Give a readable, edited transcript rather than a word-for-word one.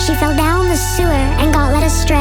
She fell down the sewer and got led astray.